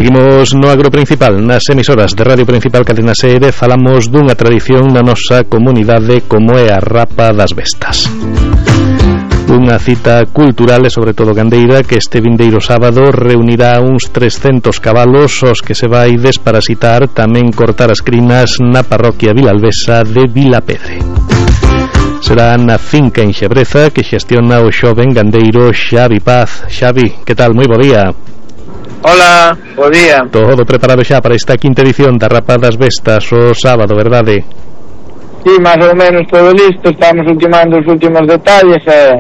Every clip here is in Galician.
Seguimos no Agroprincipal, nas emisoras de Radio Principal Cadena SER. Falamos dunha tradición na nosa comunidade como é a Rapa das Bestas. Unha cita cultural e sobre todo gandeira que este vindeiro sábado reunirá uns 300 cabalos os que se vai desparasitar, tamén cortar as crinas na parroquia vilalbesa de Vilapedre. Será na finca en Xebreza que xestiona o xoven gandeiro Xavi Paz. Xavi, que tal? Moi bo día. Hola, bo día. Todo preparado xa para esta quinta edición da Rapa das Bestas o sábado, verdade? Sí, máis ou menos todo listo. Estamos ultimando os últimos detalles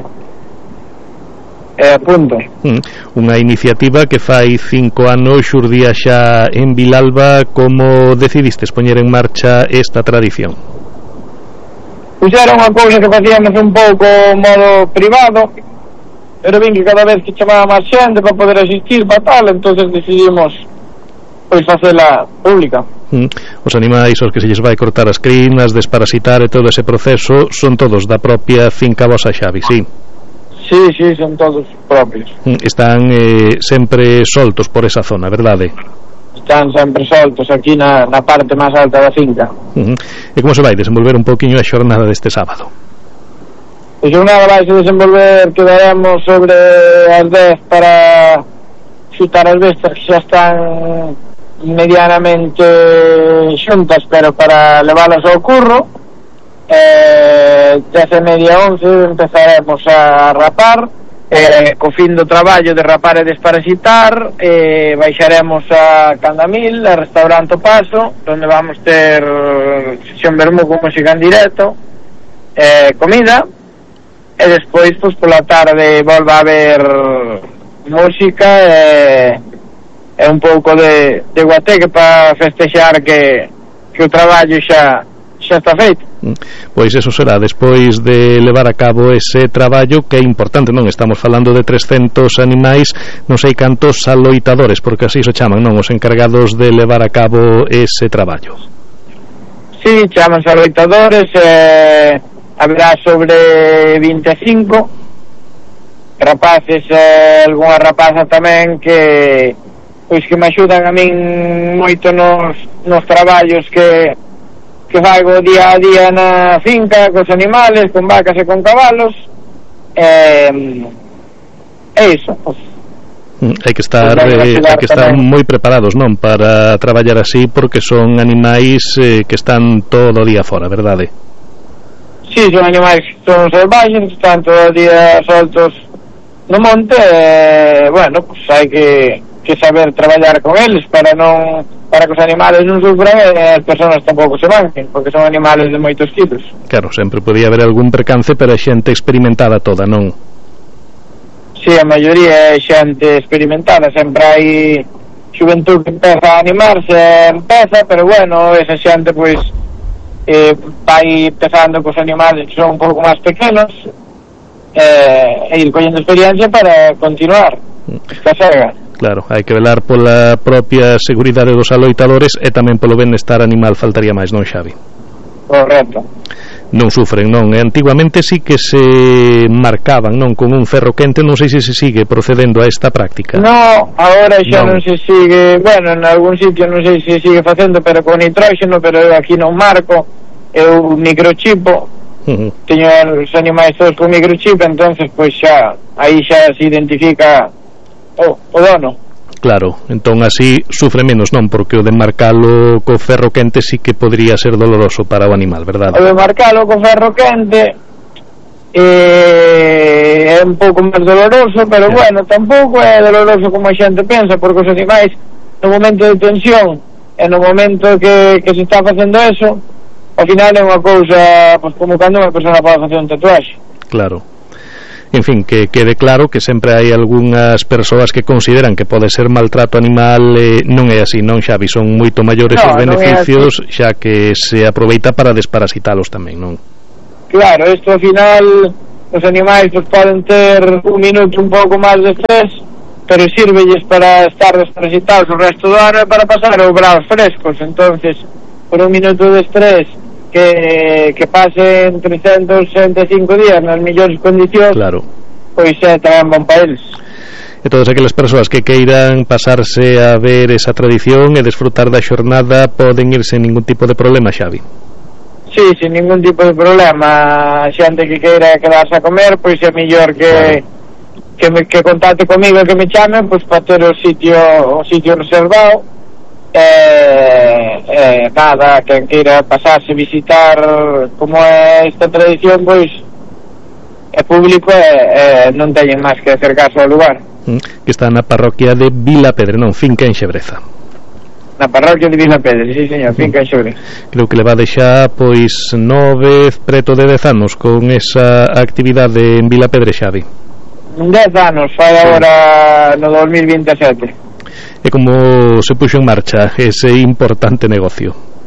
a punto. Unha iniciativa que fai 5 anos xurdía xa en Vilalba. Como decidistes poñer en marcha esta tradición? Pois era unha cousa que facíamos un pouco modo privado, pero vin que cada vez que chamaba máis xente para poder asistir para tal, entonces decidimos pois facela pública. Os animais aos que se lles vai cortar as crinas, desparasitar e todo ese proceso son todos da propia finca vosa, Xavi, sí? Sí, son todos propios. Están sempre soltos por esa zona, verdade? Están sempre soltos aquí na parte máis alta da finca. E como se vai desenvolver un poquinho a xornada deste sábado? A xornada vai se desenvolver, quedaremos sobre as 10 para xutar as bestas que xa están medianamente xuntas, pero para leválas ao curro. 10:30, 11 empezaremos a rapar, co fin do traballo de rapar e desparasitar. Baixaremos a Candamil, a Restaurante Paso, donde vamos ter sesión vermú con música en directo, comida, e despois pois pola tarde volva a haber música e un pouco de guateque para festexar que o traballo xa está feito. Pois eso será despois de levar a cabo ese traballo que é importante, non? Estamos falando de 300 animais, non sei cantos aloitadores, porque así se chaman, non? Os encargados de levar a cabo ese traballo. Sí, chamanse aloitadores. Haberá sobre 25 rapaces, algunha rapaza tamén que pois que me axudan a min moito nos traballos que fago día a día na finca, cos animales, con vacas e con cabalos. Iso, pois. Hai que estar moi preparados, non, para traballar así, porque son animais que están todo o día fora, verdade? Sí, son animais que son salvaxes, que están todo o día soltos no monte. Bueno, pues hai que saber traballar con eles para que os animales non sufran e as persoas tampouco se manquen, porque son animales de moitos quilos. Claro, sempre podía haber algún percance, pero a xente experimentada toda, non? Sí, a maioría é xente experimentada. Sempre hai xuventud que empeza a animarse, pero bueno, esa xente pois vai empezando cos animales que son un pouco máis pequenos e ir collendo experiencia para continuar esta saga. Claro, hai que velar pola propia seguridade dos aloitadores e tamén polo benestar animal, faltaría máis, non, Xavi? Correcto. Non sufren, non? E antiguamente sí que se marcaban, non, con un ferro quente. Non sei se sigue procedendo a esta práctica. No, agora xa non se sigue. Bueno, en algún sitio non sei se sigue facendo, pero con nitróxeno, pero aquí non marco. Eu microchipo. Teño os animais todos con microchip, entonces pois xa aí xa se identifica o dono. Claro, entón así sufre menos, non? Porque o de marcalo co ferro quente sí que podría ser doloroso para o animal, verdade? O de marcalo co ferro quente é un pouco máis doloroso, pero bueno, tampouco é doloroso como a xente pensa, porque os animais no momento de tensión e no momento que se está facendo eso, ao final é unha cousa pois, como cando unha persona pode facer un tatuaxe. Claro. En fin, que quede claro que sempre hai algunhas persoas que consideran que pode ser maltrato animal. Non é así, non, Xavi? Son moito maiores os beneficios, xa que se aproveita para desparasitalos tamén, non? Claro, isto ao final os animais pues, poden ter un minuto un pouco máis de estrés, pero sírvelles para estar desparasitados o resto do ano e para pasar os braos frescos. Entonces, por un minuto de estrés que pasen 365 días nas mellores condicións, claro, pois é tamén bon para eles. E todas aquelas persoas que queiran pasarse a ver esa tradición e desfrutar da xornada poden ir sen ningún tipo de problema, Xavi. Sí, sin ningún tipo de problema. Xente que queira quedarse a comer, pois é mellor que contacte comigo e que me chame, pois para ter o sitio reservado. Nada, quen queira pasarse, visitar como é esta tradición, pois é público e non teñen máis que acercarse ao lugar. Que está na parroquia de Vilapedre, non, finca en Xebreza. Na parroquia de Vilapedre, sí señor, finca en Xebreza. Creo que le va a deixar pois 9, preto de 10 anos con esa actividade en Vilapedre, Xavi. 10 anos, fai agora no 2027. E como se puxo en marcha ese importante negocio?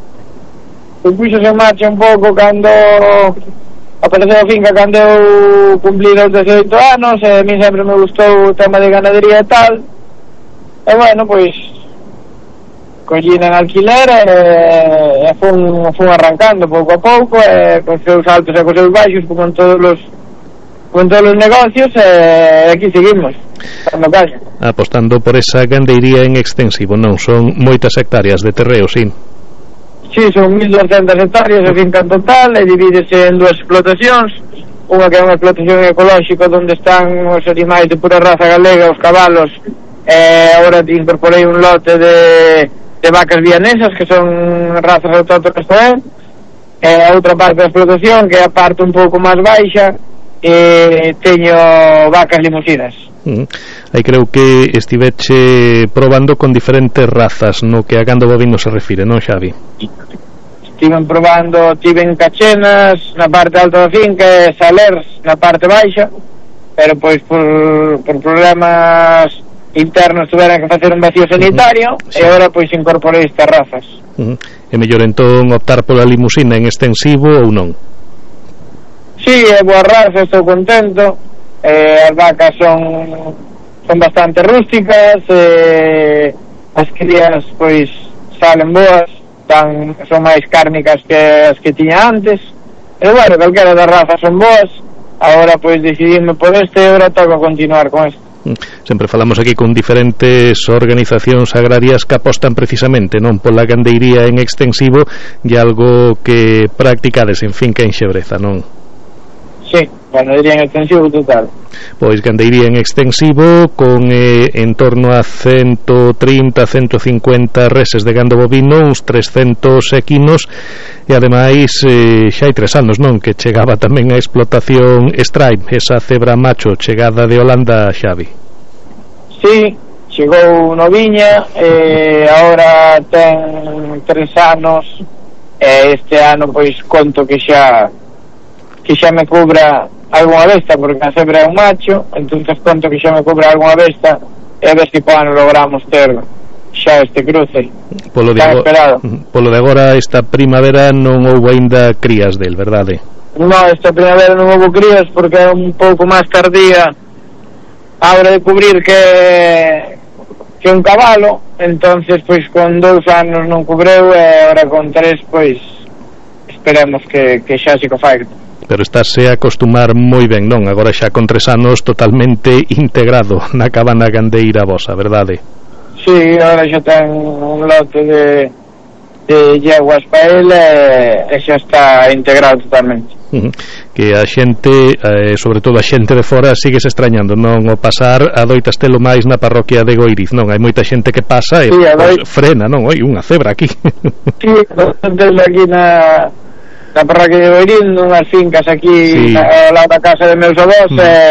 Se puxo en marcha un pouco cando apareceu a finca, cando eu cumplí os 18 anos, e a mí sempre me gustou o tema de ganadería e tal, e bueno, pois collín en alquiler e fun arrancando pouco a pouco, e con seus altos e con seus baixos, con todos os negocios, e aquí seguimos no caso. Apostando por esa gandeiría en extensivo, non? Son moitas hectáreas de terreo, sí. Sí, son 1200 hectáreas de finca en total, e divídese en dúas explotacións, unha que é unha explotación ecolóxica onde están os animais de pura raza galega, os cabalos, e agora incorporei un lote de vacas vianesas, que son razas autóctonas tamén, e a outra parte da explotación, que é a parte un pouco máis baixa, teño vacas limusinas. Aí creo que estiveche probando con diferentes razas no que a gando bovino se refire, non, Xavi? Estiven probando, tiven cachenas na parte alta da finca e salers na parte baixa, pero pois por problemas internos tuveran que facer un vacío sanitario, sí. E agora pois incorporei estas razas. É mellor entón optar pola limusina en extensivo ou non? Sí, é boa raza, estou contento. As vacas son bastante rústicas, as crías pois salen boas, son máis cárnicas que as que tiña antes, e bueno, calquera das razas son boas. Agora pois decidíme por este e agora toca continuar con este. Sempre falamos aquí con diferentes organizacións agrarias que apostan precisamente non pola gandeiría en extensivo, e algo que practicades en finca en Xebreza, non? Sí, gandeiría en extensivo total. Pois gandeiría en extensivo con en torno a 130-150 reses de gando bovino, uns 300 equinos, e ademais xa hai 3 anos, non, que chegaba tamén a explotación Stripe, esa cebra macho chegada de Holanda, Xavi. Sí, chegou noviña, agora ten 3 anos, e este ano pois conto que xa me cubra algunha besta, porque a cebra é un macho, entonces conto que xa me cubra algunha besta, e a ver se ano logramos ter xa este cruce. Polo de agora, esta primavera non houve aínda crías del, verdade? Non, esta primavera non houve crías porque é un pouco máis tardía a hora de cubrir que un cabalo, entonces pois con 2 anos non cubreu, e agora con 3 pois esperemos que xa se co fai. Pero estáse a acostumar moi ben, non? Agora xa con 3 anos totalmente integrado na cabana gandeira vosa, verdade? Sí, agora xa ten un lote de yeguas para ele, e xa está integrado totalmente. Que a xente, sobre todo a xente de fora, sigue se extrañando, non? O pasar adoitas telo máis na parroquia de Goiriz, non? Hai moita xente que pasa e sí, frena, non? Oi, unha cebra aquí. Sí, telo aquí na parroquia de Goiriz, nunhas fincas aquí, sí, ao lado da casa de meus avós,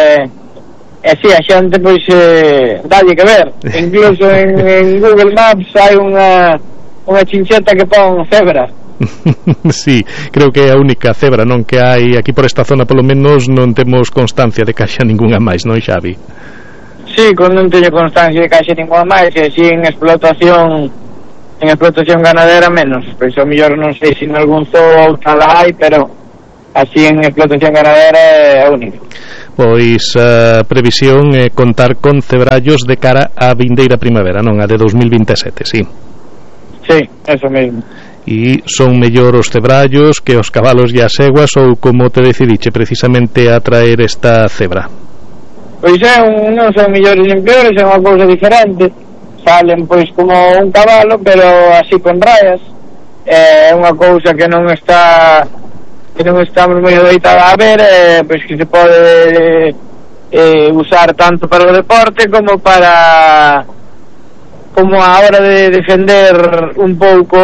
e si, a xente pois dalle que ver. Incluso en Google Maps hai unha chincheta que pon cebra. Sí, creo que é a única cebra, non, que hai aquí por esta zona, polo menos non temos constancia de que haxa ninguna máis, non, Xavi? Sí, non teño constancia de que haxa ninguna máis, e si en explotación ganadera menos, pois ao mellor non sei se en algún zoo ou tal hai, pero así en explotación ganadera é a única. Pois a previsión é contar con cebrallos de cara á vindeira primavera, non? A de 2027, sí. Sí, eso mesmo. E son mellor os cebrallos que os cabalos e as eguas, ou como te decidiche precisamente a traer esta cebra? pois non son mellores nin peores, é unha cousa diferente. Salen pois como un cabalo, pero así con rayas. É unha cousa que non estamos moi adoitados a ver, pois que se pode usar tanto para o deporte como a hora de defender un pouco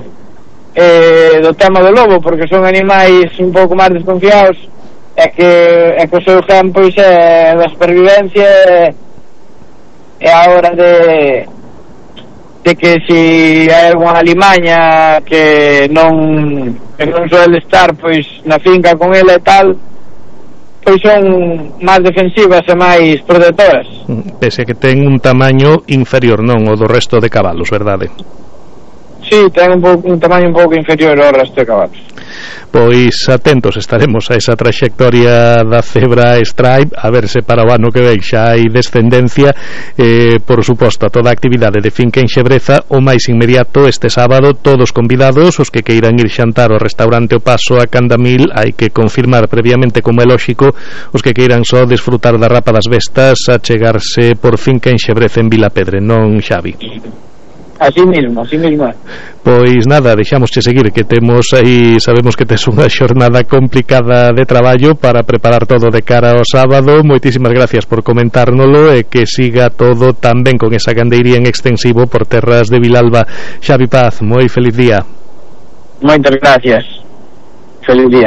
do tema do lobo, porque son animais un pouco máis desconfiados, e que o seu gen pois é da supervivencia, e a hora de que si hai algunha alimaña que non suele estar pois na finca con ela e tal, pois son máis defensivas e máis protectoras. Pese a que ten un tamaño inferior, non, o do resto de cabalos, verdade? Sí, ten un tamaño un pouco inferior ao resto de cabalos. Pois atentos estaremos a esa traxectoria da cebra Stripe, a ver se para o ano que ven xa hai descendencia. Por suposto, a toda a actividade de finca en Xebreza o máis inmediato este sábado, todos convidados, os que queiran ir xantar ao restaurante O Paso a Candamil, hai que confirmar previamente, como é lóxico, os que queiran só desfrutar da Rapa das Vestas a chegarse por finca en Xebreza en Vilapedre, non, Xavi? Así mismo. Pois nada, deixámosche seguir, que temos aí, sabemos que tes unha xornada complicada de traballo para preparar todo de cara ao sábado. Moitísimas gracias por comentárnolo e que siga todo tan ben con esa gandeiría en extensivo por terras de Vilalba. Xavi Paz, moi feliz día. Moitas gracias. Feliz día.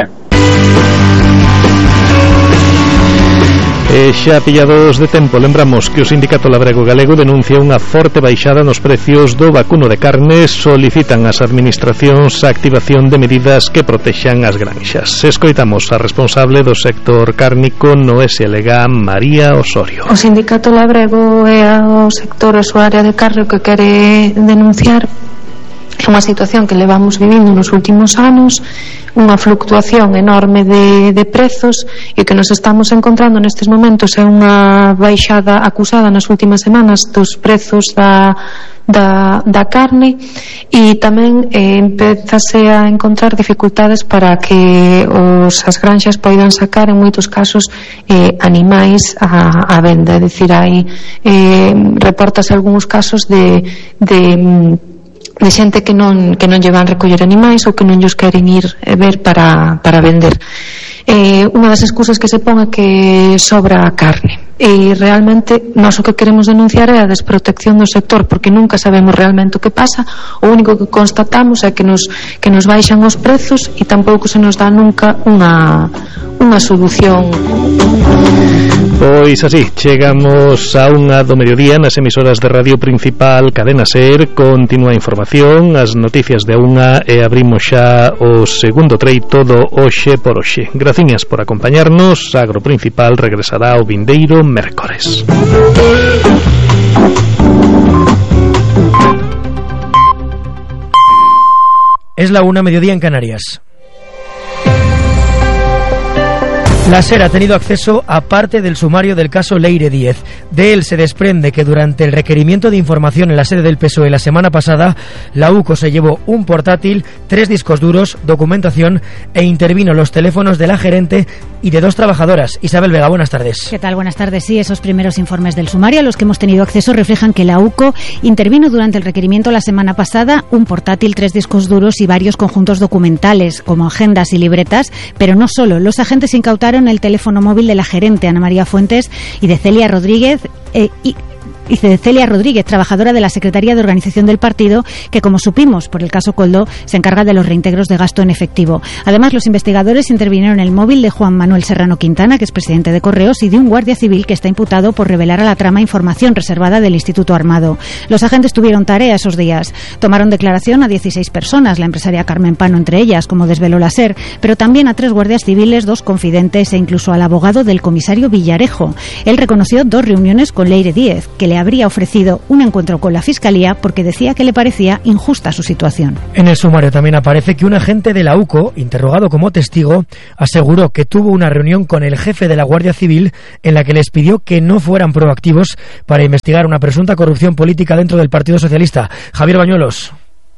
Xa pillados de tempo, lembramos que o Sindicato Labrego Galego denuncia unha forte baixada nos precios do vacuno de carne. Solicitan ás administracións a activación de medidas que protexan as granxas. Escoitamos a responsable do sector cárnico no SLG, María Osorio. O Sindicato Labrego é o sector, a súa área de carne, que quere denunciar unha situación que levamos vivindo nos últimos anos, unha fluctuación enorme de prezos, e que nos estamos encontrando nestes momentos é unha baixada acusada nas últimas semanas dos prezos da carne, e tamén empezase a encontrar dificultades para que as granxas poidan sacar en moitos casos animais a venda. É dicir, hai reportas algúns casos de xente que non lle van recoller animais ou que non llos queren ir ver para vender. Unha das excusas que se pon é que sobra carne, e realmente nós o que queremos denunciar é a desprotección do sector, porque nunca sabemos realmente o que pasa. O único que constatamos é que nos baixan os prezos e tampouco se nos dá nunca unha solución. Pois así, chegamos a unha do mediodía nas emisoras de radio principal Cadena Ser. Continúa a información, as noticias de unha, e abrimos xa o segundo treito do Hoxe por Hoxe. Graciñas por acompañarnos. Agro Principal regresará o vindeiro mércores. Es la 1:00 mediodía en Canarias. La SER ha tenido acceso a parte del sumario del caso Leire Díez. De él se desprende que durante el requerimiento de información en la sede del PSOE la semana pasada, la UCO se llevó un portátil, 3 discos duros, documentación, e intervino los teléfonos de la gerente y de 2 trabajadoras. Isabel Vega, buenas tardes. ¿Qué tal? Buenas tardes. Sí, esos primeros informes del sumario a los que hemos tenido acceso reflejan que la UCO intervino durante el requerimiento la semana pasada un portátil, 3 discos duros y varios conjuntos documentales, como agendas y libretas, pero no solo. Los agentes incautaron el teléfono móvil de la gerente Ana María Fuentes y de Celia Rodríguez trabajadora de la Secretaría de Organización del partido, que, como supimos por el caso Coldo, se encarga de los reintegros de gasto en efectivo. Además, los investigadores intervinieron en el móvil de Juan Manuel Serrano Quintana, que es presidente de Correos, y de un guardia civil que está imputado por revelar a la trama información reservada del Instituto Armado. Los agentes tuvieron tarea esos días. Tomaron declaración a 16 personas, la empresaria Carmen Pano entre ellas, como desveló la SER, pero también a 3 guardias civiles, 2 confidentes e incluso al abogado del comisario Villarejo. Él reconoció 2 reuniones con Leire Díez, que le habría ofrecido un encuentro con la Fiscalía porque decía que le parecía injusta su situación. En el sumario también aparece que un agente de la UCO, interrogado como testigo, aseguró que tuvo una reunión con el jefe de la Guardia Civil en la que les pidió que no fueran proactivos para investigar una presunta corrupción política dentro del Partido Socialista. Javier Bañuelos.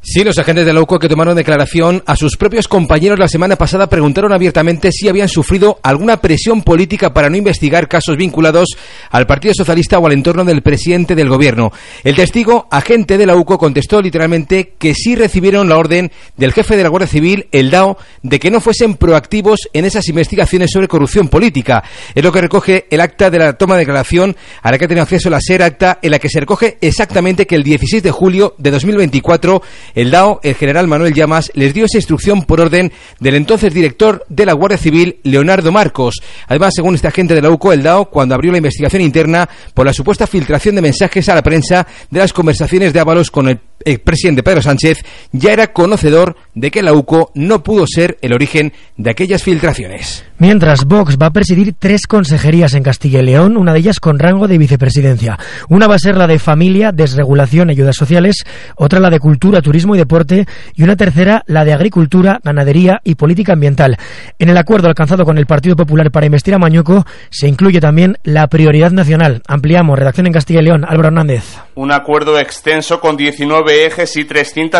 Sí, los agentes de la UCO que tomaron declaración a sus propios compañeros la semana pasada preguntaron abiertamente si habían sufrido alguna presión política para no investigar casos vinculados al Partido Socialista o al entorno del presidente del gobierno. El testigo, agente de la UCO, contestó literalmente que sí recibieron la orden del jefe de la Guardia Civil, el DAO, de que no fuesen proactivos en esas investigaciones sobre corrupción política. Es lo que recoge el acta de la toma de declaración a la que ha tenido acceso la SER, acta en la que se recoge exactamente que el 16 de julio de 2024 el DAO, el general Manuel Llamas, les dio esa instrucción por orden del entonces director de la Guardia Civil, Leonardo Marcos. Además, según este agente de la UCO, el DAO, cuando abrió la investigación interna por la supuesta filtración de mensajes a la prensa de las conversaciones de Ábalos con el presidente Pedro Sánchez, ya era conocedor de que la UCO no pudo ser el origen de aquellas filtraciones. Mientras, Vox va a presidir 3 consejerías en Castilla y León, una de ellas con rango de vicepresidencia. Una va a ser la de Familia, Desregulación y Ayudas Sociales, otra la de Cultura, Turismo y Deporte, y una tercera la de Agricultura, Ganadería y Política Ambiental. En el acuerdo alcanzado con el Partido Popular para investir a Mañueco se incluye también la prioridad nacional. Ampliamos, redacción en Castilla y León, Álvaro Hernández. Un acuerdo extenso con 19 ejes y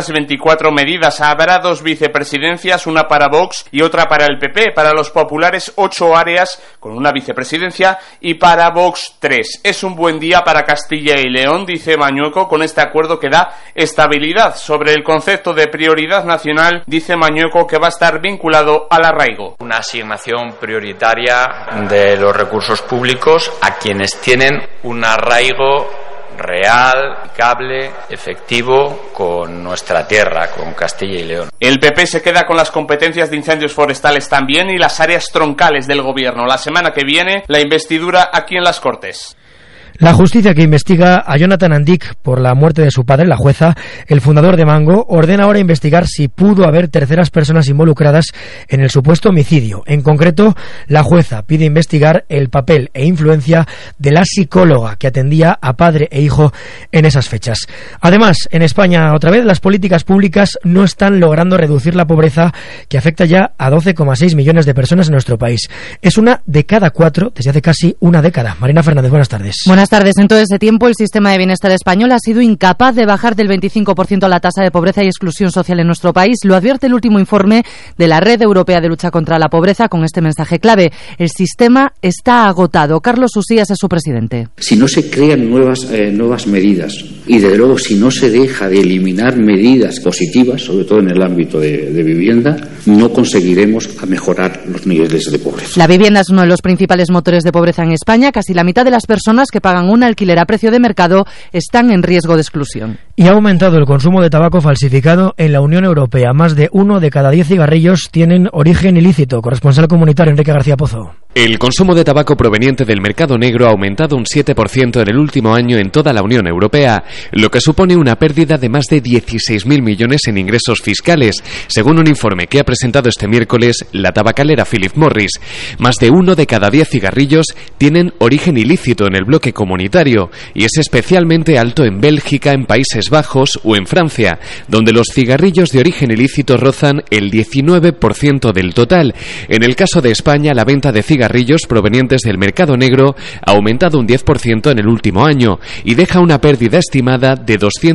324 medidas. Habrá 2 vicepresidencias, una para Vox y otra para el PP. Para los populares, 8 áreas con una vicepresidencia y para Vox 3. Es un buen día para Castilla y León, dice Mañueco, con este acuerdo que da estabilidad. Sobre el concepto de prioridad nacional, dice Mañueco que va a estar vinculado al arraigo. Una asignación prioritaria de los recursos públicos a quienes tienen un arraigo real, aplicable, efectivo con nuestra tierra, con Castilla y León. El PP se queda con las competencias de incendios forestales también y las áreas troncales del gobierno. La semana que viene, la investidura aquí en las Cortes. La justicia que investiga a Jonathan Andic por la muerte de su padre, la jueza, el fundador de Mango, ordena ahora investigar si pudo haber terceras personas involucradas en el supuesto homicidio. En concreto, la jueza pide investigar el papel e influencia de la psicóloga que atendía a padre e hijo en esas fechas. Además, en España, otra vez, las políticas públicas no están logrando reducir la pobreza que afecta ya a 12,6 millones de personas en nuestro país. Es una de cada 4 desde hace casi una década. Marina Fernández, buenas tardes. Buenas tardes. En todo ese tiempo, el sistema de bienestar español ha sido incapaz de bajar del 25% la tasa de pobreza y exclusión social en nuestro país. Lo advierte el último informe de la Red Europea de Lucha contra la Pobreza con este mensaje clave: el sistema está agotado. Carlos Usías es su presidente. Si no se crean nuevas medidas y, desde luego, si no se deja de eliminar medidas positivas, sobre todo en el ámbito de vivienda, no conseguiremos mejorar los niveles de pobreza. La vivienda es uno de los principales motores de pobreza en España. Casi la mitad de las personas que pagan un alquiler a precio de mercado están en riesgo de exclusión. Y ha aumentado el consumo de tabaco falsificado en la Unión Europea. Más de 1 de cada 10 cigarrillos tienen origen ilícito. Corresponsal comunitario Enrique García Pozo. El consumo de tabaco proveniente del mercado negro ha aumentado un 7% en el último año en toda la Unión Europea, lo que supone una pérdida de más de 16.000 millones en ingresos fiscales, según un informe que ha presentado este miércoles la tabacalera Philip Morris. Más de 1 de cada 10 cigarrillos tienen origen ilícito en el bloque comunitario, y es especialmente alto en Bélgica, en Países Bajos o en Francia, donde los cigarrillos de origen ilícito rozan el 19% del total. En el caso de España, la venta de cigarrillos provenientes del mercado negro ha aumentado un 10% en el último año y deja una pérdida estimada de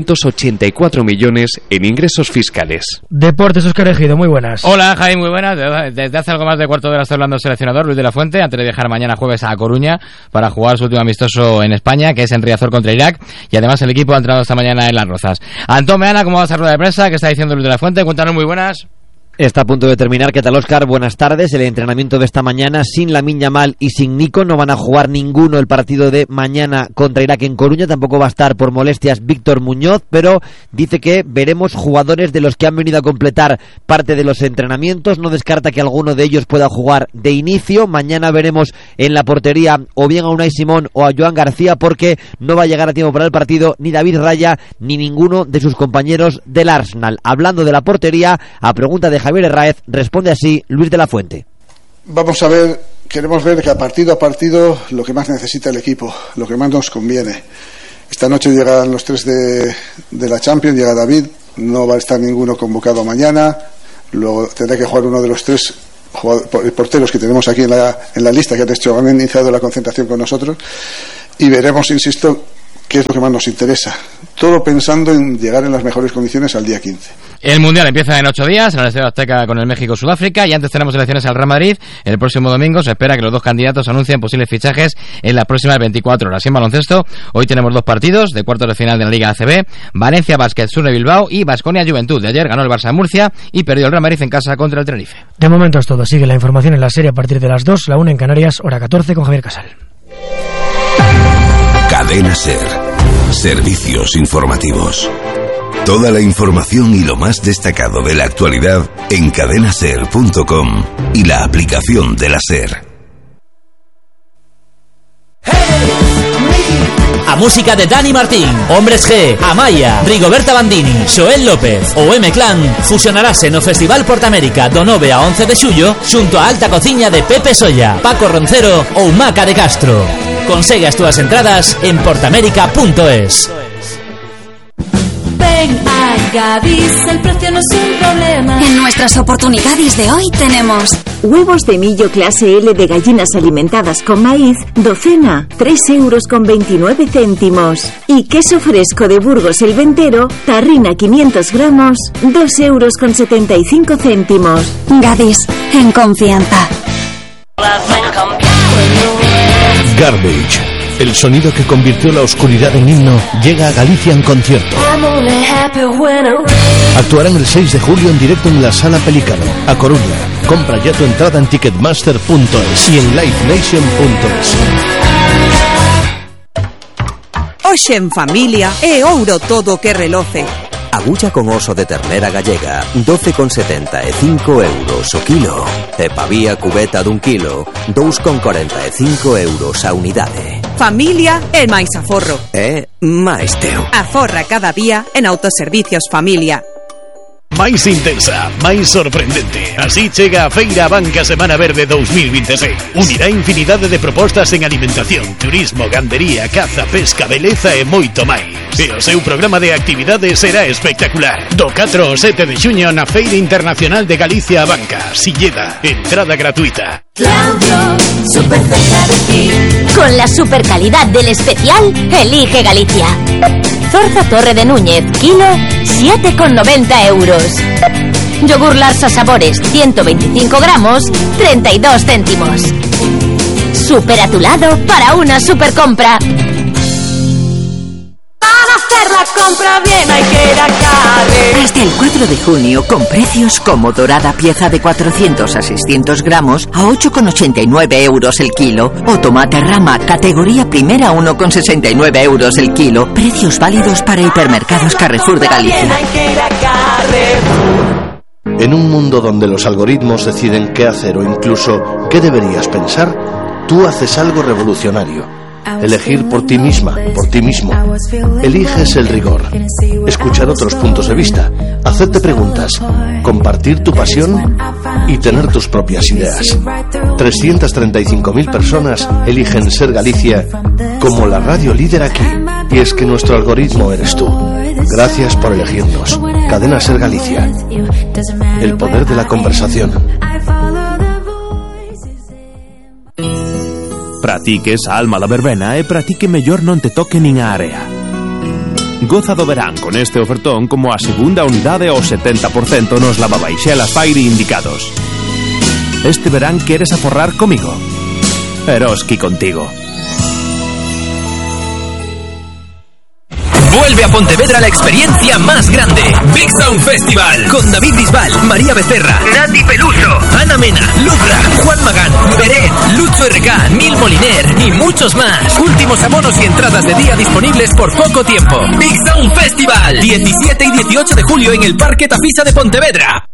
284 millones en ingresos fiscales. Deportes, Óscar Ejido, muy buenas. Hola, Jaime, muy buenas. Desde hace algo más de cuarto de hora está hablando el seleccionador Luis de la Fuente, antes de viajar mañana jueves a Coruña para jugar su último amistoso en España, que es en Riazor contra Irak, y además el equipo ha entrenado esta mañana en Las Rozas. Antón Meana, ¿cómo va esa rueda de prensa? ¿Qué está diciendo Luis de la Fuente? Cuéntanos, muy buenas. Está a punto de terminar. ¿Qué tal, Óscar? Buenas tardes. El entrenamiento de esta mañana sin Lamine Yamal y sin Nico. No van a jugar ninguno el partido de mañana contra Irak en Coruña. Tampoco va a estar por molestias Víctor Muñoz, pero dice que veremos jugadores de los que han venido a completar parte de los entrenamientos. No descarta que alguno de ellos pueda jugar de inicio. Mañana veremos en la portería o bien a Unai Simón o a Joan García, porque no va a llegar a tiempo para el partido ni David Raya ni ninguno de sus compañeros del Arsenal. Hablando de la portería, a pregunta de Javier Herráez, responde así Luis de la Fuente. Vamos a ver, queremos ver que a partido lo que más necesita el equipo, lo que más nos conviene. Esta noche llegan los 3 de la Champions, llega David, no va a estar ninguno convocado mañana, luego tendrá que jugar uno de los 3 porteros que tenemos aquí en la lista, que han iniciado la concentración con nosotros, y veremos, insisto, que es lo que más nos interesa. Todo pensando en llegar en las mejores condiciones al día 15. El Mundial empieza en 8 días en el Estadio Azteca con el México-Sudáfrica, y antes tenemos elecciones al Real Madrid. El próximo domingo se espera que los dos candidatos anuncien posibles fichajes en las próximas 24 horas. Y en baloncesto, hoy tenemos 2 partidos de cuartos de final de la Liga ACB: Valencia Basket Sur de Bilbao y Baskonia Juventud. De ayer ganó el Barça de Murcia y perdió el Real Madrid en casa contra el Tenerife. De momento es todo. Sigue la información en la serie a partir de las 2, la 1 en Canarias, hora 14 con Javier Casal. Cadena SER. Servicios informativos. Toda la información y lo más destacado de la actualidad en cadenaser.com y la aplicación de la SER. A música de Dani Martín, Hombres G, Amaya, Rigoberta Bandini, Xoel López o M-Clan fusionarase no Festival Portamérica do 9 a 11 de xullo xunto a alta cociña de Pepe Solla, Paco Roncero ou Maca de Castro. Consegue as túas entradas en portamérica.es. Ven a Gadis, el precio no es un problema. En nuestras oportunidades de hoy tenemos huevos de millo clase L de gallinas alimentadas con maíz, docena, 3,29 €. Y queso fresco de Burgos el Ventero, tarrina 500 gramos, 2,75 €. Gadis, en confianza. Garbage, el sonido que convirtió la oscuridad en himno, llega a Galicia en concierto. Actuarán el 6 de julio en directo en la Sala Pelícano, a Coruña. Compra ya tu entrada en ticketmaster.es y en livenation.es. Hoxe en familia é ouro todo que reloce. Agulla con oso de ternera gallega, 12,75 € o kilo. E pavía cubeta dun kilo, 2,45 € a unidade. Familia é máis aforro. É máis teu. Aforra cada día en Autoservicios Familia. Máis intensa, máis sorprendente. Así chega a Feira Banca Semana Verde 2026. Unirá infinidade de propostas en alimentación, turismo, gandería, caza, pesca, beleza e moito máis. E o seu programa de actividades será espectacular. Do 4 ao 7 de xuño na Feira Internacional de Galicia a Banca, Silleda, entrada gratuita. Claudio, súper cerca de ti. Con la super calidad del especial, elige Galicia. Zorza Torre de Núñez, kilo, 7,90 €. Yogur Larsa Sabores, 125 gramos, 32 céntimos. Súper a tu lado para una super compra. Para hacer la compra bien hay que ir a Carre. Hasta el 4 de junio, con precios como dorada pieza de 400 a 600 gramos a 8,89 € el kilo. O tomate rama, categoría primera, 1,69 € el kilo. Precios válidos para hipermercados Carrefour de Galicia. En un mundo donde los algoritmos deciden qué hacer o incluso qué deberías pensar, tú haces algo revolucionario. Elegir por ti misma, por ti mismo. Eliges el rigor. Escuchar otros puntos de vista. Hacerte preguntas. Compartir tu pasión y tener tus propias ideas. 335.000 personas eligen ser Galicia como la radio líder aquí. Y es que nuestro algoritmo eres tú. Gracias por elegirnos. Cadena Ser Galicia. El poder de la conversación. Practique esa alma la verbena e practique mellor non te toque nin a area. Goza do verán con este ofertón como a segunda unidade ao 70% nos lavabaixelas Fairy indicados. Este verán queres aforrar comigo? Eroski contigo. Vuelve a Pontevedra la experiencia más grande. Big Sound Festival. Con David Bisbal, María Becerra, Nati Peluso, Ana Mena, Lucra, Juan Magán, Beret, Lucho RK, Nil Moliner y muchos más. Últimos abonos y entradas de día disponibles por poco tiempo. Big Sound Festival. 17 y 18 de julio en el Parque Tafisa de Pontevedra.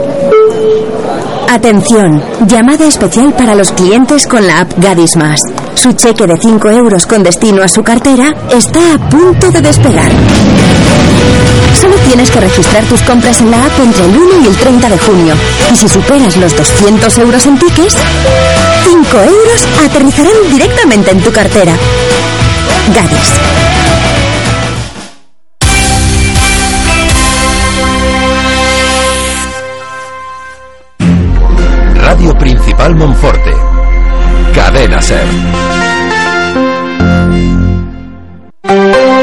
Atención, llamada especial para los clientes con la app Gadis Más. Su cheque de 5 € con destino a su cartera está a punto de despegar. Solo tienes que registrar tus compras en la app entre el 1 y el 30 de junio. Y si superas los 200 € en tickets, 5 € aterrizarán directamente en tu cartera. Gadis. Radio Principal Monforte. Cadena Ser.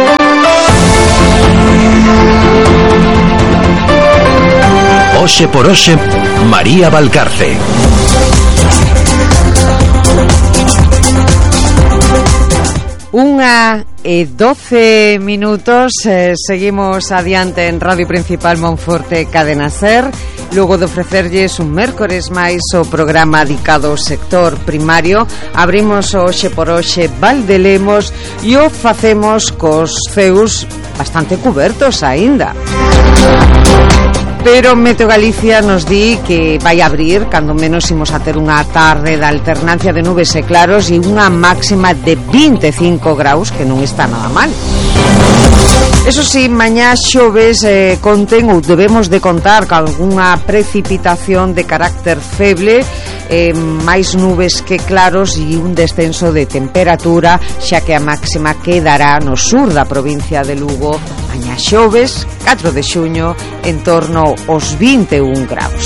Oxe por Oxe, María Valcarce. Unha e 12 minutos, seguimos adiante en Radio Principal Monforte Cadena Ser. Logo de ofrecerlles un mércores máis o programa dedicado ao sector primario, abrimos o Oxe por Oxe Valdelemos e o facemos cos ceus bastante cubertos aínda. Pero Meteo Galicia nos di que vai abrir, cando menos imos a ter unha tarde de alternancia de nubes e claros e unha máxima de 25 graus, que non está nada mal. Eso sí, mañá xoves conten ou debemos de contar con algunha precipitación de carácter feble, máis nubes que claros e un descenso de temperatura, xa que a máxima quedará no sur da provincia de Lugo mañá xoves, 4 de xuño, en torno aos 21 graus.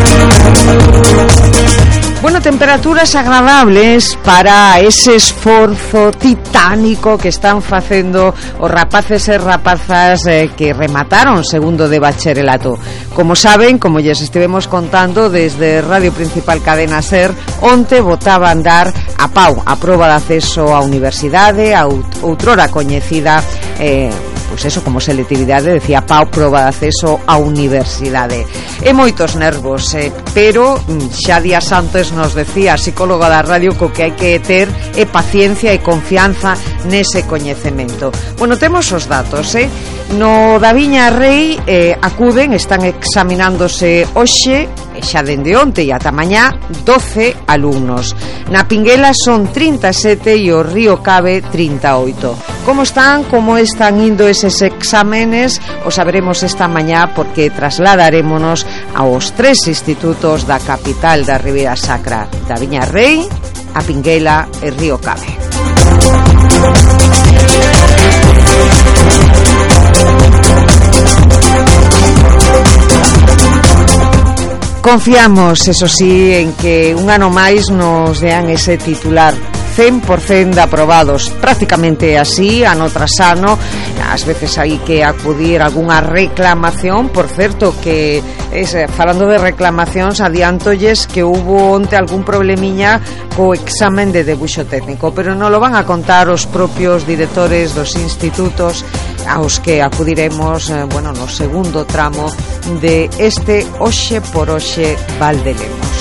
Bueno, temperaturas agradables para ese esforzo titánico que están facendo os rapaces e rapazas que remataron segundo de bacharelato. Como saben, como lles estivemos contando desde Radio Principal Cadena Ser, onte botaba a andar a PAU, a proba de acceso á universidade, a outrora coñecida pois eso, como selectividade, decía PAU, proba de acceso á universidade. E moitos nervos, pero xa días antes nos decía a psicóloga da radio que o que hai que ter é paciencia e confianza nese coñecemento. Bueno, temos os datos, no da Viña Rei acuden, están examinándose hoxe, xa dende onte e ata mañá, 12 alumnos. Na Pinguela son 37 e o Río Cabe 38. Como están indo eses exámenes? O saberemos esta mañá, porque trasladarémonos aos 3 institutos da capital da Ribeira Sacra, da Viña Rei, a Pinguela e Río Cabe. Confiamos, eso sí, en que un ano máis nos dean ese titular 100% de aprobados, prácticamente así, ano tras ano. Ás veces hai que acudir a algunha reclamación. Por certo, que falando de reclamacións, adiantolles que hubo onte algún problemiña co examen de debuxo técnico, pero non lo van a contar os propios directores dos institutos aos que acudiremos, no segundo tramo de este Oxe por Oxe Valdelemos.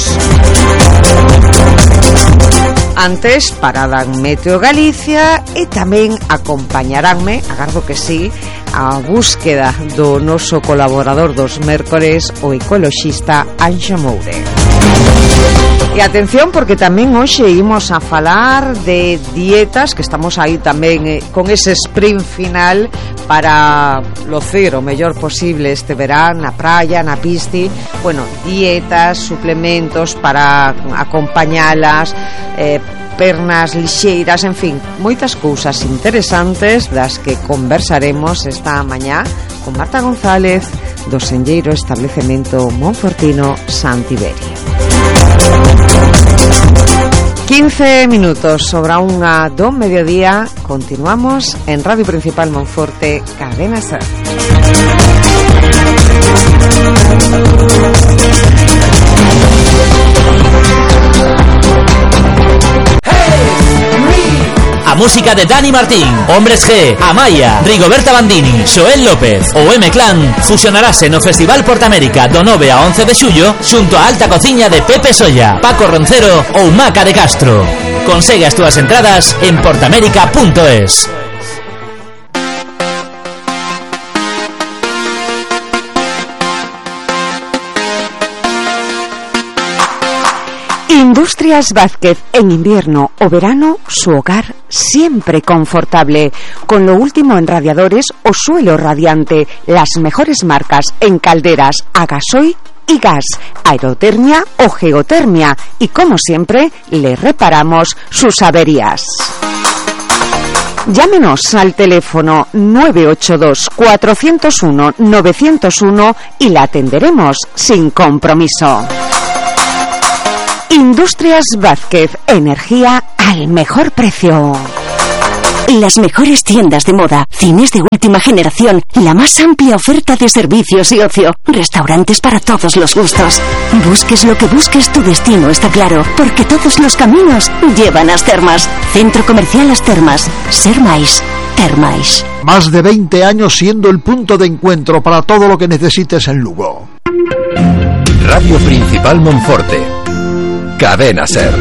Antes, parada en Meteo Galicia, e tamén acompañaránme, agardo que sí, a búsqueda do noso colaborador dos mércores, o ecoloxista Anxo Moure. E atención, porque tamén hoxe imos a falar de dietas, que estamos aí tamén con ese sprint final para locer o mellor posible este verán, na praia, na pisti. Bueno, dietas, suplementos para acompañalas, pernas lixeiras, en fin, moitas cousas interesantes das que conversaremos esta mañá con Marta González do senlleiro establecemento monfortino Santiberi. 15 minutos sobre a unha do mediodía. Continuamos en Radio Principal Monforte Cadena Ser. A música de Dani Martín, Hombres G, Amaya, Rigoberta Bandini, Xoel López ou M-Clan fusionarase no Festival Portamérica do 9 a 11 de xullo xunto a alta cociña de Pepe Solla, Paco Roncero ou Maca de Castro. Consegue as túas entradas en portamérica.es. Industrias Vázquez, en invierno o verano, su hogar siempre confortable. Con lo último en radiadores o suelo radiante, las mejores marcas en calderas a gasoil y gas, aerotermia o geotermia. Y como siempre, le reparamos sus averías. Llámenos al teléfono 982-401-901 y la atenderemos sin compromiso. Industrias Vázquez, energía al mejor precio. Las mejores tiendas de moda, cines de última generación, la más amplia oferta de servicios y ocio, restaurantes para todos los gustos. Busques lo que busques, tu destino está claro, porque todos los caminos llevan a As Termas. Centro Comercial As Termas. Ser máis, ter máis. Más de 20 años siendo el punto de encuentro para todo lo que necesites en Lugo. Radio Principal Monforte. Cadena Ser.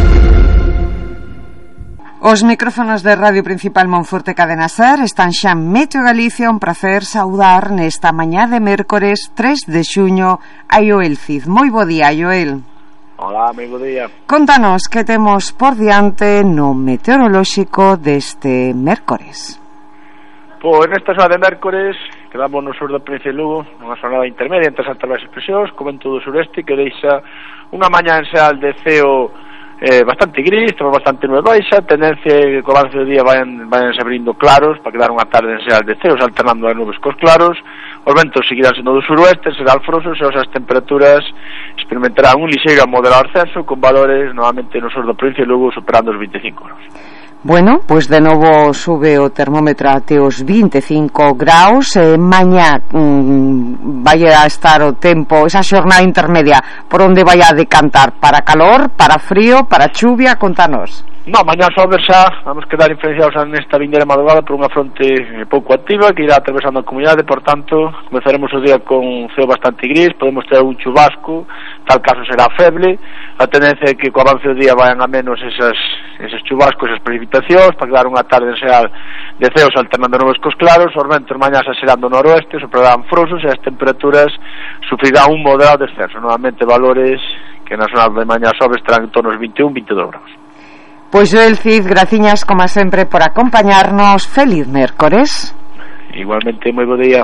Os micrófonos de Radio Principal Monforte Cadena Ser están xa en Meteo Galicia. Un prazer saudar nesta mañá de mércores 3 de xuño a Joel Cid. Moi bo día, Joel. Hola, moi bo día. Contanos que temos por diante no meteorolóxico deste mércores. Pois nesta zona de mércores quedamos no sur da provincia de Lugo, nunha zona intermedia entre as altas e baixas presións, co vento do sureste que deixa unha mañá en xeral de ceo bastante gris, temos bastante nube baixa, tendencia que co avance do día vayan se abrindo claros para quedar unha tarde en xeral de ceos alternando as nubes cos claros. Os ventos seguirán sendo do suroeste, será alfrosos e as temperaturas experimentarán un lixeiro a moderado ascenso con valores novamente no sur da provincia de Lugo superando os 25 graus. Bueno, pois de novo sube o termómetro até os 25 graus. Mañá vai a estar o tempo, esa xornada intermedia, por onde vai a decantar? Para calor, para frío, para chuvia? Contanos. No, mañá sobre xa vamos quedar influenciados nesta vindeira madrugada por unha fronte pouco activa que irá atravesando a comunidade, por tanto comezaremos o día con un ceo bastante gris, podemos ter un chubasco, tal caso será feble. A tendencia é que co avance do día vayan a menos eses chubascos, esas precipitacións, para quedar unha tarde en xeral de ceos alternando nubes cos claros. Os ventos mañá xa serán do noroeste, soprarán frosos e as temperaturas sufrirán un moderado descenso, novamente valores que na zona de mañá sobre estarán en torno aos 21-22 graus. Pois Joel Cid, graciñas como sempre por acompañarnos. Feliz mércores. Igualmente, moi bo día.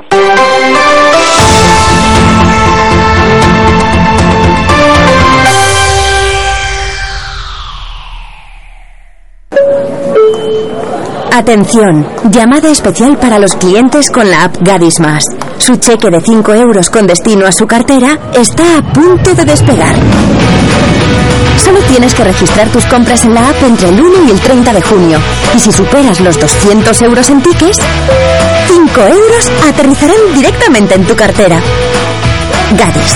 Atención, llamada especial para los clientes con la app Gadis Más. Su cheque de 5 euros con destino a su cartera está a punto de despegar. Solo tienes que registrar tus compras en la app entre el 1 y el 30 de junio. Y si superas los 200 euros en tickets, 5 euros aterrizarán directamente en tu cartera. Gadis.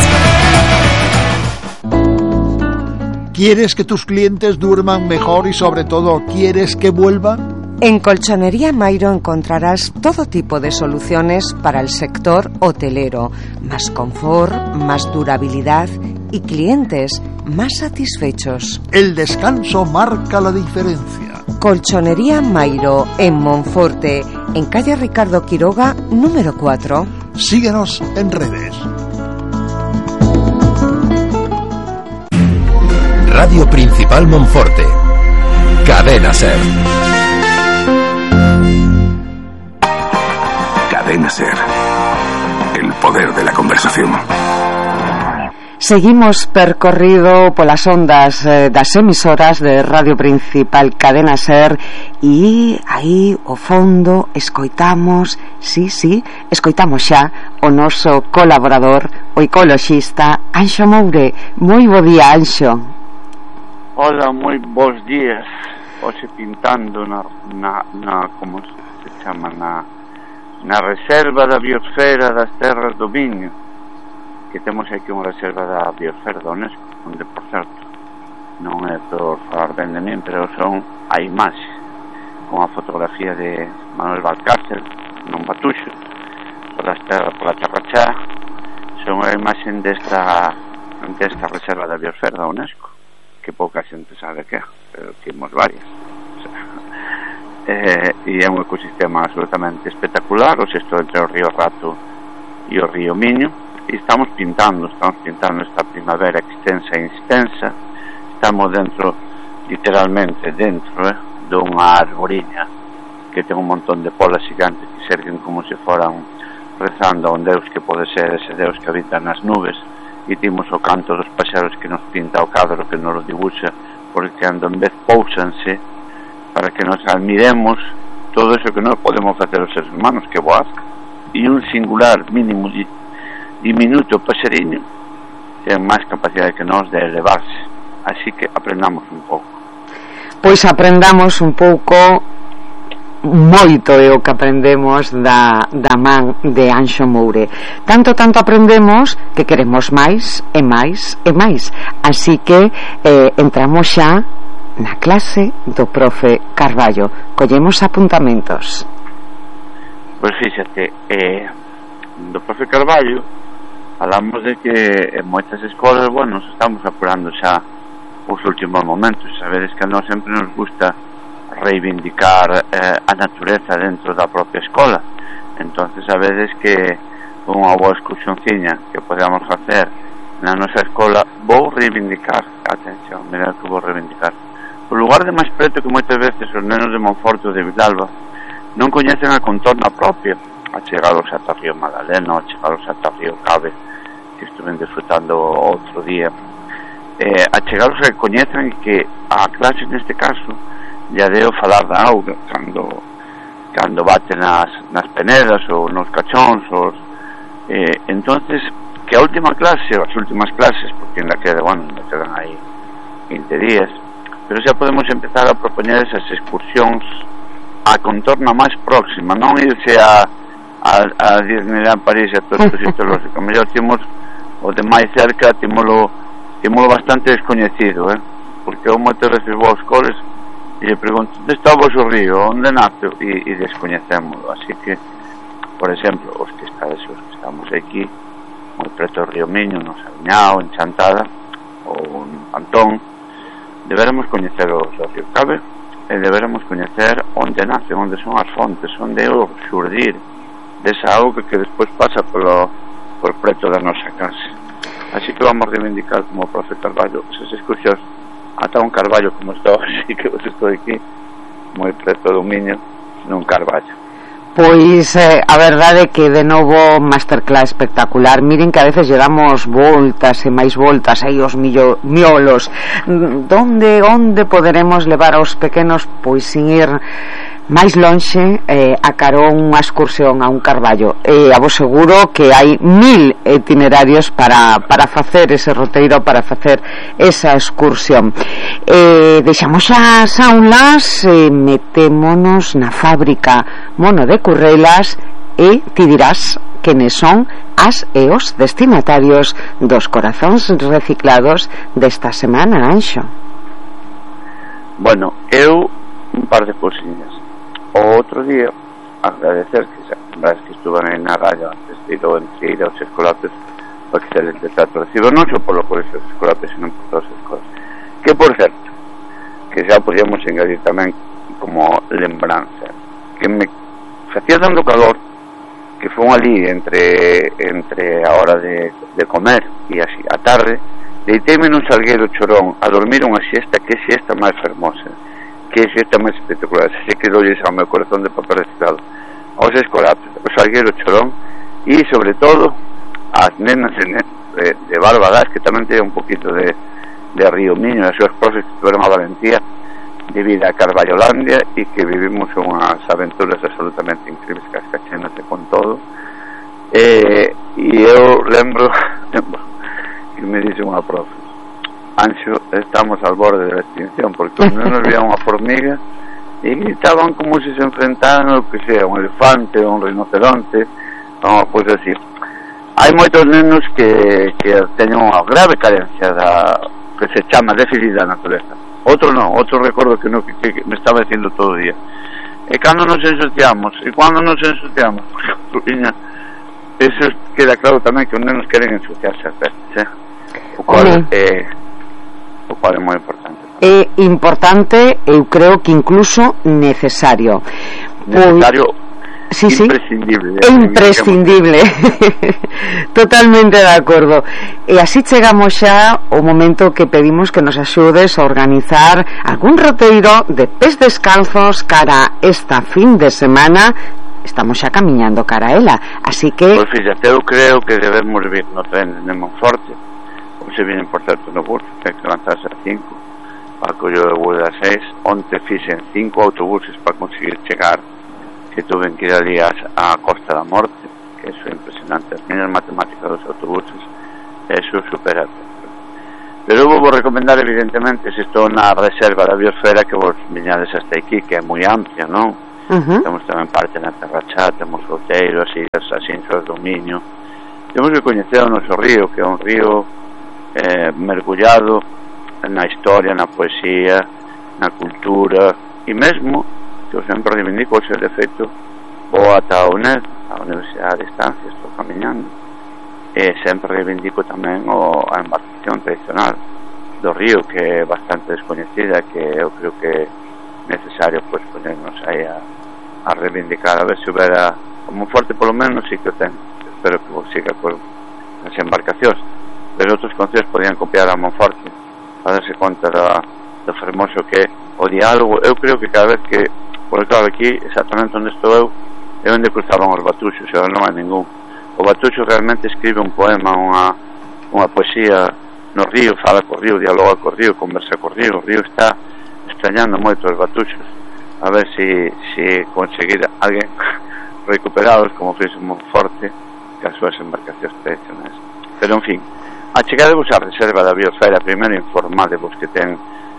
¿Quieres que tus clientes duerman mejor y sobre todo quieres que vuelvan? En Colchonería Mairo encontrarás todo tipo de soluciones para el sector hotelero. Más confort, más durabilidad y clientes más satisfechos. El descanso marca la diferencia. Colchonería Mairo en Monforte, en calle Ricardo Quiroga, número 4. Síguenos en redes. Radio Principal Monforte. Cadena Ser. Cadena Ser. El poder de la conversación. Seguimos percorrido polas ondas das emisoras de Radio Principal Cadena Ser e aí ao fondo escoitamos, escoitamos xa o noso colaborador, o ecoloxista Anxo Moure. Moi bo día, Anxo. Hola, moi bons días. Hoxe pintando na como se chama, na reserva da biosfera das terras do Miño, que temos aquí unha reserva da biosfera da UNESCO, onde, por certo, non é por falar ben de min, pero son a imaxe con a fotografía de Manuel Valcárcel non Batuxo pola Charrachá. Son a imaxe desta reserva da biosfera da UNESCO, que pouca xente sabe que é, pero temos varias. E é un ecosistema absolutamente espectacular, o sexto entre o río Rato e o río Miño. E estamos pintando esta primavera extensa e extensa. Estamos literalmente dentro dunha arboriña que ten un montón de polas gigantes que serguen como se foran rezando a un deus que pode ser ese deus que habita nas nubes. E timos o canto dos paxaros que nos pinta o cadro, que nos dibuxa, porque cando en vez pousanse para que nos admiremos todo eso que non podemos facer os seres humanos, que boasca, e un singular mínimo diminuto paxariño ten máis capacidade que nós de elevarse. Así que aprendamos un pouco. Pois aprendamos un pouco moito é o que aprendemos da man de Anxo Moure. Tanto aprendemos que queremos máis e máis e máis. Así que entramos xa na clase do profe Carballo. Collemos apuntamentos. Pois fíxate, do profe Carballo falamos de que en moitas escolas, bueno, estamos apurando xa os últimos momentos. Sabedes que a nós sempre nos gusta reivindicar a natureza dentro da propia escola. Entonces sabedes que unha boa excursionciña que podemos facer na nosa escola, vou reivindicar, atención, mira que vou reivindicar, o lugar de máis preto que moitas veces os nenos de Monforte ou de Vilalba non coñecen a contorna propia, a chegados ata Río Magdalena, a chegados ata Río Cabe, que estuven disfrutando outro día, a chegados a que coñecen que a clase neste caso ya deo falar da auga cando bate nas penedas ou nos cachóns entonces que a última clase, as últimas clases, porque ainda quedan aí 20 días, pero xa podemos empezar a propoñer esas excursións a contorna máis próxima, non irse a Disneyland París e a todo isto sitológico. Mellor timos o de máis cerca, timolo bastante descoñecido, porque eu moitas veces vou aos coles e lle pregunto, onde está o vosso río, onde nace, e descoñecémolo. Así que, por exemplo, os que estamos aquí moi preto do río Miño, no Sabiñao, en Chantada ou en Pantón, deberemos coñecer o río Cabe e deberemos coñecer onde nace, onde son as fontes, onde é o xurdir desa auga que despois pasa por preto da nosa casa. Así que vamos reivindicar como o profe Carballo esas excursións ata un Carballo como estou, así que vos estou aquí moi preto do Miño nun Carballo. Pois a verdade é que de novo masterclass espectacular. Miren que a veces lle damos voltas e máis voltas aí os miolos. Onde poderemos levar aos pequenos? Pois sin ir máis lonxe a carón unha excursión a un Carballo. A vos seguro que hai 1000 itinerarios para facer ese roteiro, para facer esa excursión. Deixamos as aulas, metémonos na fábrica Mono de Currelas e ti dirás quenes son as e os destinatarios dos corazóns reciclados desta semana, Anxo. Bueno, eu un par de cousiñas. O outro día, agradecer que xa estuvan aí na raya antes de ir aos escolapes para que se les trato recibo, non só polo colegio dos escolapes, senón por todas as escolas. Que, por certo, que xa podíamos engadir tamén como lembranza, que me facía dando calor, que fue ali entre a hora de comer e así, a tarde, deiteime nun salgueiro chorón a dormir unha siesta, que siesta máis fermosa, que siesta máis espectacular. Se que dolles ao meu corazón de papel reciclado, aos escolapes, o salgueiro chorón e sobre todo as nenas de Barbadas, que tamén teñen un poquito de Río Miño, as súas profes que tuveron a valentía de vida a Carballolandia e que vivimos unhas aventuras absolutamente increíbles que as cachénate con todo. E eu lembro que me dice unha profe: Anxo, estamos al borde de la extinción, porque non nos veía unha formiga e gritaban como se enfrentaran o que sea, un elefante, un rinoceronte, unha cousa así. Hai moitos nenos que teñen unha grave carencia que se chama déficit da natureza. Outro non, outro recordo que me estaba dicindo todo o día. E cando nos ensuciamos, porque eso queda claro tamén que os nenos queren ensuciarse as veces, o cual é moi importante. É importante, eu creo que incluso necesario. Sí, imprescindible. É imprescindible. Totalmente de acordo. E así chegamos xa ao momento que pedimos que nos axudes a organizar algún roteiro de pés descalzos cara esta fin de semana. Estamos xa camiñando cara a ela, así que... Pois fíxate, eu creo que debemos vir no tren de Monforte, ou se vienen por certo no bus, ten que levantarse a 5, para que eu vou a 6, onde fixen 5 autobuses para conseguir chegar, que tuven que ir ali a Costa da Morte, que eso é impresionante, as miñas matemáticas dos autobuses, eso supera. Pero eu vou recomendar, evidentemente, se estou na reserva da biosfera, que vos viñades hasta aquí, que é moi amplia, non? Temos tamén parte na Terrachá, temos Outeiro, as illas, as Intras do Miño. Temos que coñecer o noso río, que é un río mergullado na historia, na poesía, na cultura, e mesmo que eu sempre reivindico o seu defeito, vou ata a UNED, a Universidade de Distancia, estou camiñando, e sempre reivindico tamén a embarcación tradicional do río, que é bastante descoñecida, que eu creo que é necesario pois ponernos aí a reivindicar, a ver se houbera como Monforte, polo menos sí que o ten, espero que siga con as embarcacións, pero outros concellos podían copiar a Monforte para darse conta do fermoso que é o diálogo. Eu creo que cada vez que, por claro, aquí exactamente onde estou eu é onde cruzaban os batuxos, e non hai ningún. O batuxo realmente escribe un poema, unha poesía no río, fala co río, dialoga co río, conversa co río. O río está extrañando moito os batuxos, a ver se conseguir alguén recuperados como fez un Monforte que as súas embarcacións tradicionais. Pero en fin, achegadevos a reserva da biosfera, primeiro informadevos que ten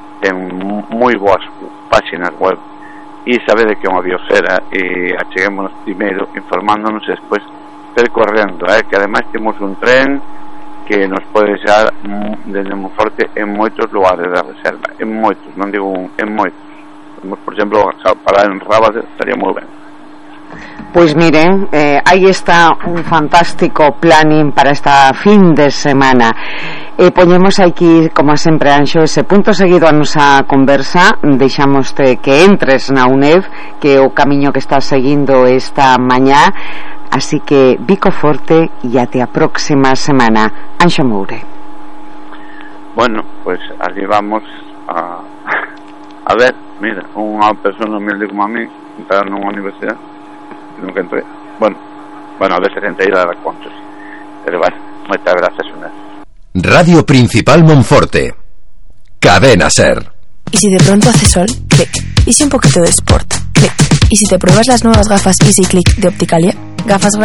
moi boas páxinas web e sabede que é unha biosfera, e acheguémonos primeiro informándonos e despois percorrendo, que ademais temos un tren que nos pode xerar desde Monforte en moitos lugares da reserva, en moitos, non digo en moitos. Por exemplo, parar en Rabas estaría moi ben. Pues miren, aí está un fantástico planning para esta fin de semana. Poñemos aquí, como sempre, Anxo, ese punto seguido a nosa conversa. Deixamoste que entres na UNED, que é o camiño que estás seguindo esta mañá. Así que bico forte e até a próxima semana. Anxo Moure. Bueno, pues allí vamos a ver, mira, unha persona humilde como a mí entrar nunha universidade, nunca entré. Bueno, a veces entré a dar contos, pero bueno, moitas gracias, Uned. Radio Principal Monforte, Cadena Ser. ¿Y si de pronto hace sol? Clic. ¿Y si un poquito de sport? Clic. ¿Y si te pruebas las nuevas gafas Easy Click de Opticalia? Gafas